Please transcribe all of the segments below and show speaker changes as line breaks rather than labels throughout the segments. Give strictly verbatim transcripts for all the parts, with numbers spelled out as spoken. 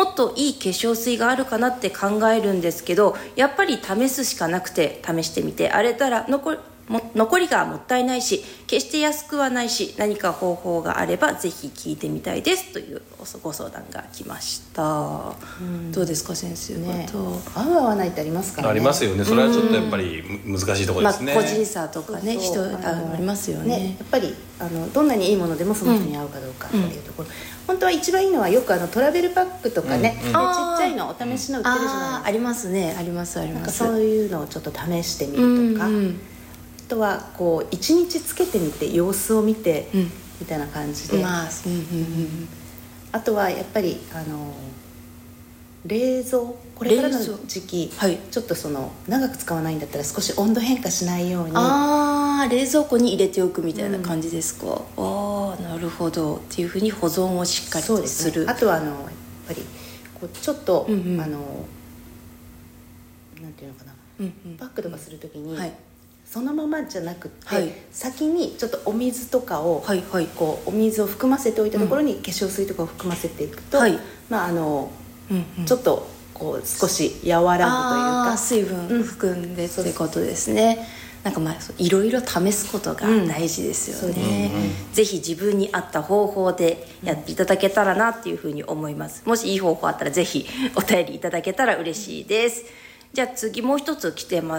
もっといい化粧水があるかなって考えるんですけど、やっぱり試すしかなくて、試してみて荒れたら残りも残りがもったいないし、決して安くはないし、何か方法があればぜひ聞いてみたいですというご相談が来ました。うん、どうですか先生、ね、
合う合わないってありますからね。
ありますよね。それはちょっとやっぱり難しいところですね、
まあ、個人差とかね、人ありますよ ね,
ね。やっぱりあのどんなにいいものでもその人に合うかどうかっていうところ、うん、本当は一番いいのはよくあのトラベルパックとかね、うんうん、でちっちゃいのお試しの売ってるじゃないですか。
あ, ありますね、ありますあります。なんか
そういうのをちょっと試してみるとか、うんうん、あとはこう一日つけてみて様子を見て、うん、みたいな感じで、まあうんうんうん、あとはやっぱりあの冷蔵これからの時期、はい、ちょっとその長く使わないんだったら少し温度変化しないように、
あ冷蔵庫に入れておくみたいな感じですか、うん、あなるほどっていうふうに保存をしっかりとする。
ね、あとはあのやっぱりこうちょっと、うんうん、あのなんていうのかな、うんうん、パックとかするときに、はい、そのままじゃなくて、はい、先にちょっとお水とかを、はいはい、こうお水を含ませておいたところに、うん、化粧水とかを含ませていくと、はい、まああの、うんうん、ちょっとこう少し和らぐというか
水分含んでってことですね、うん、なんかまあいろいろ試すことが大事ですよね、うんうんうん、ぜひ自分に合った方法でやっていただけたらなっていうふうに思います。もしいい方法あったらぜひお便りいただけたら嬉しいです。じゃあ次もう一つ来てます。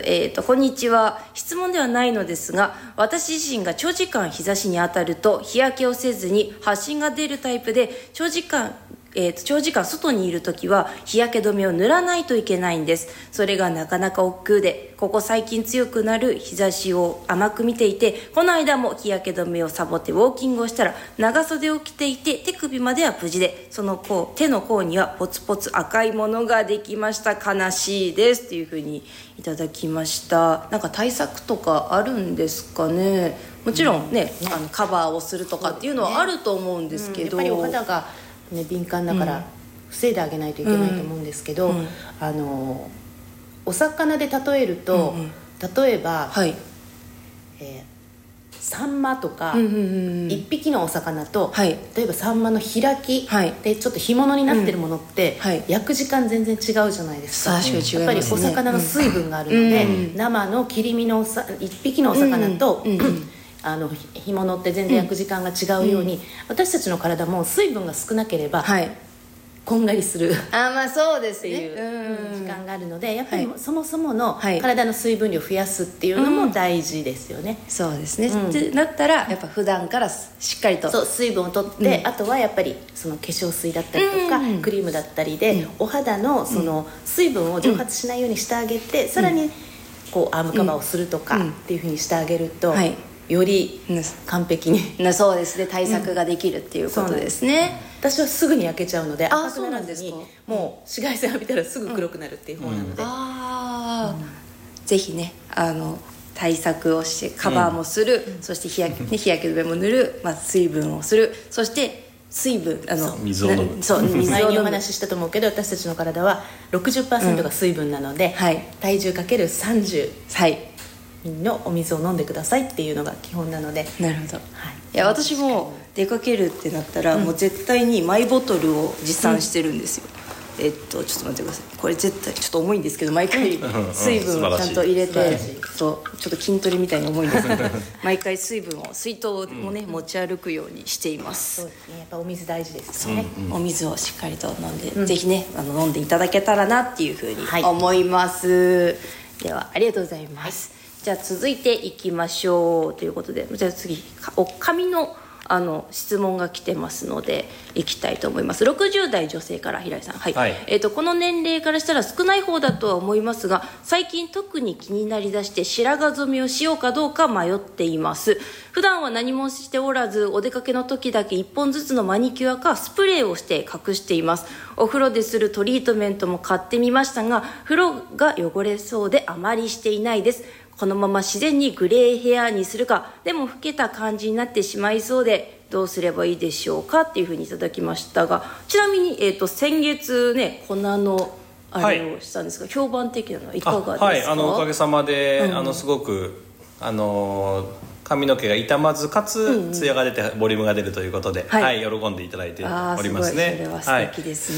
えーと、こんにちは。質問ではないのですが、私自身が長時間日差しに当たると日焼けをせずに発疹が出るタイプで、長時間えー、と長時間外にいるときは日焼け止めを塗らないといけないんです。それがなかなか億劫で、ここ最近強くなる日差しを甘く見ていて、この間も日焼け止めをサボってウォーキングをしたら長袖を着ていて手首までは無事で、その甲手の甲にはポツポツ赤いものができました。悲しいですというふうにいただきました。なんか対策とかあるんですかね。もちろんね、うん、あのカバーをするとかっていうのはあると思うんですけど、
うん、やっぱりお肌がね、敏感だから防いであげないといけないと思うんですけど、うん、あのお魚で例えると、うんうん、例えば、はい、えー、サンマとか、うんうんうん、いっぴきのお魚と、はい、例えばサンマの開き、はい、でちょっと干物になってるものって、うんはい、焼く時間全然違うじゃないですか。
確かに違いますね。
やっぱりお魚の水分があるので、うん、生の切り身のさいっぴきのお魚と、うんうんうんあの干物って全然焼く時間が違うように、うん、私たちの体も水分が少なければ、はい、こんがりする
あまあそうですね
っていう時間があるので、やっぱりそもそもの体の水分量を増やすっていうのも大事ですよね、
うん、そうですね、うん、だったらやっぱ普段からしっかりと
そう水分をとって、うん、あとはやっぱりその化粧水だったりとか、うん、クリームだったりで、うん、お肌のその水分を蒸発しないようにしてあげて、うん、さらにこうアームカバーをするとかっていうふうにしてあげると、うんはいより完璧に、
うん、そうですね対策ができるっていうことですね、
うん、私はすぐに焼けちゃうので赤くならずにもう紫外線浴びたらすぐ黒くなるっていう方なので、うん、
あ、うん、ぜひねあの対策をしてカバーもする、うん、そして日焼け、ね、日焼け止めも塗る、まあ、水分をする、そして水分あの
水を飲む
そう水を飲む前にお話ししたと思うけど私たちの体は ろくじゅっパーセント が水分なので、うんはい、体重かけるさんじゅうはいのお水を飲んでくださいっていうのが基本なので。
なるほど、はい、いや私も出かけるってなったら、うん、もう絶対にマイボトルを持参してるんですよ、うん、えっとちょっと待ってください。これ絶対ちょっと重いんですけど毎回水分をちゃんと入れて、そうちょっと筋トレみたいに重いんですけど毎回水分を水筒をね、うん、持ち歩くようにしています。
そうですね、やっぱお水大事ですね、
うん、お水をしっかりと飲んで、うん、ぜひねあの飲んでいただけたらなっていうふうに思います、はい、ではありがとうございます、はい。じゃあ続いていきましょうということで、じゃあ次お髪のあの質問が来てますのでいきたいと思います。ろくじゅう代女性から平井さん、はいはい、えーと、この年齢からしたら少ない方だとは思いますが最近特に気になりだして白髪染めをしようかどうか迷っています。普段は何もしておらずお出かけの時だけいっぽんずつのマニキュアかスプレーをして隠しています。お風呂でするトリートメントも買ってみましたが風呂が汚れそうであまりしていないです。このまま自然にグレーヘアにするか、でも老けた感じになってしまいそうでどうすればいいでしょうかっていうふうにいただきましたが、ちなみに、えーと、先月ね粉のあれをしたんですが、はい、評判的なのはいかがですか？
はい、あのおかげさまで、うん、あのすごくあの髪の毛が傷まずかつツヤが出てボリュームが出るということで、はいはい、喜んでいただいておりますね。
あ、すごい、それは素敵ですね、